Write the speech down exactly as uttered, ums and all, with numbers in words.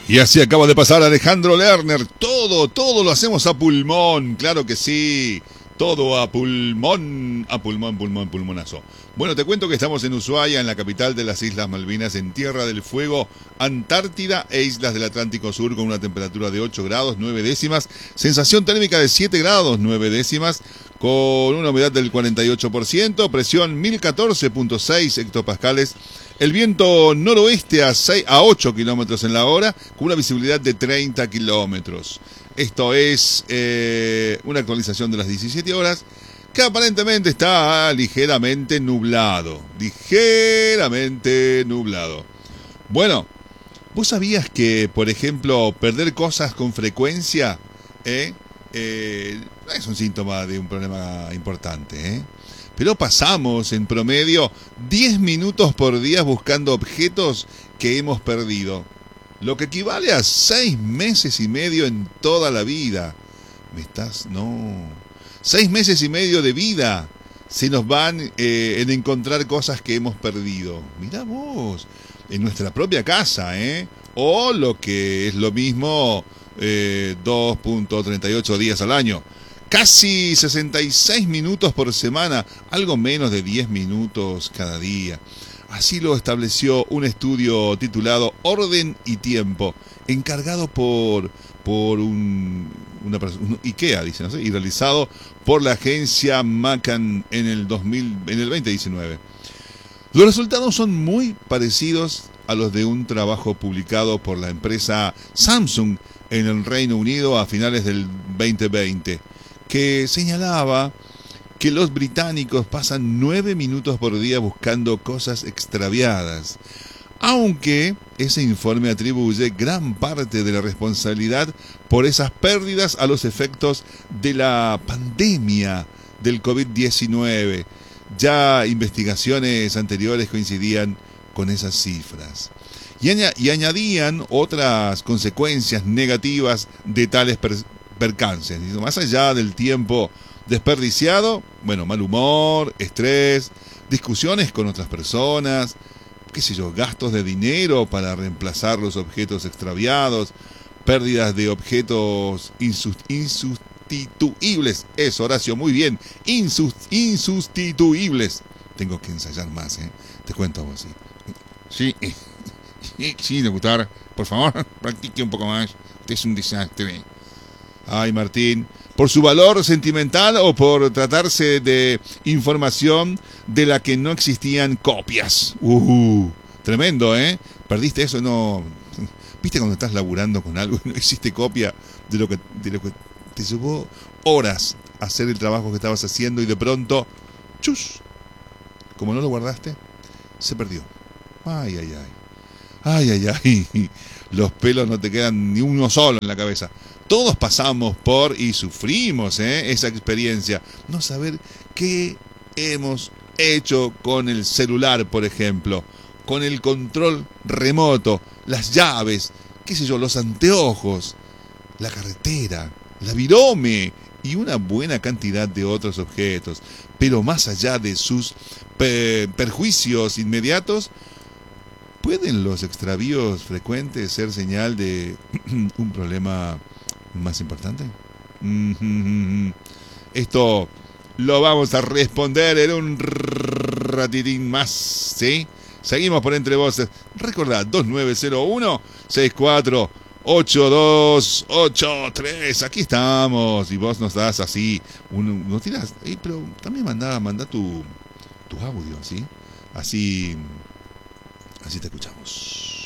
Y así acaba de pasar Alejandro Lerner. Todo, todo lo hacemos a pulmón, claro que sí. Todo a pulmón, a pulmón, pulmón, pulmonazo. Bueno, te cuento que estamos en Ushuaia, en la capital de las Islas Malvinas, en Tierra del Fuego, Antártida e Islas del Atlántico Sur, con una temperatura de ocho grados nueve décimas, sensación térmica de siete grados nueve décimas, con una humedad del cuarenta y ocho por ciento, presión mil catorce punto seis hectopascales, el viento noroeste a, seis, a ocho kilómetros en la hora, con una visibilidad de treinta kilómetros. Esto es eh, una actualización de las diecisiete horas, que aparentemente está ligeramente nublado. Ligeramente nublado. Bueno, ¿vos sabías que, por ejemplo, perder cosas con frecuencia eh, eh, es un síntoma de un problema importante? Eh? Pero pasamos en promedio diez minutos por día buscando objetos que hemos perdido, lo que equivale a seis meses y medio en toda la vida. ¿Me estás? No. Seis meses y medio de vida se nos van eh, en encontrar cosas que hemos perdido. Mirá vos, en nuestra propia casa, ¿eh? O lo que es lo mismo, eh, dos punto treinta y ocho días al año. Casi sesenta y seis minutos por semana, algo menos de diez minutos cada día. Así lo estableció un estudio titulado Orden y Tiempo, encargado por, por un, una persona, un IKEA, dice, no sé, y realizado por la agencia Macan en el, dos mil, en el veinte diecinueve. Los resultados son muy parecidos a los de un trabajo publicado por la empresa Samsung en el Reino Unido a finales del veinte veinte, que señalaba que los británicos pasan nueve minutos por día buscando cosas extraviadas, aunque ese informe atribuye gran parte de la responsabilidad por esas pérdidas a los efectos de la pandemia del COVID diecinueve. Ya investigaciones anteriores coincidían con esas cifras. Y, añ- y añadían otras consecuencias negativas de tales per- percances, más allá del tiempo desperdiciado, bueno, mal humor, estrés, discusiones con otras personas, qué sé yo, gastos de dinero para reemplazar los objetos extraviados, pérdidas de objetos insus- insustituibles. Eso, Horacio, muy bien, Insus- insustituibles. Tengo que ensayar más, ¿eh? Te cuento a vos, sí. Sí, sí, locutor, por favor, practique un poco más. Usted es un desastre. Ay, Martín, ¿por su valor sentimental o por tratarse de información de la que no existían copias? Uh, tremendo, ¿eh? Perdiste eso, no. ¿Viste cuando estás laburando con algo y no existe copia de lo que, de lo que te llevó horas hacer el trabajo que estabas haciendo y de pronto, chus, como no lo guardaste, se perdió? Ay, ay, ay. Ay, ay, ay. Los pelos no te quedan ni uno solo en la cabeza. Todos pasamos por y sufrimos ¿eh? esa experiencia. No saber qué hemos hecho con el celular, por ejemplo, con el control remoto, las llaves, qué sé yo, los anteojos, la carretera, la virome y una buena cantidad de otros objetos. Pero más allá de sus per- perjuicios inmediatos, ¿pueden los extravíos frecuentes ser señal de un problema más importante? Esto lo vamos a responder en un ratitín más, ¿sí? Seguimos por Entre Voces. Recordad, dos nueve cero uno, seis cuatro ocho dos ocho tres. Aquí estamos. Y vos nos das así, un, nos tirás, eh, pero también mandá, mandá tu, tu audio, ¿sí? Así, así te escuchamos.